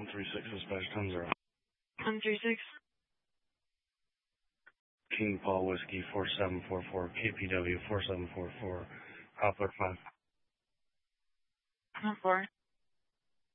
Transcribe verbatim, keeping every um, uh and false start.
three six dispatch ten zero. one three six. King Paul Whiskey four seven four four, K P W four seven four four, Hopper five. four.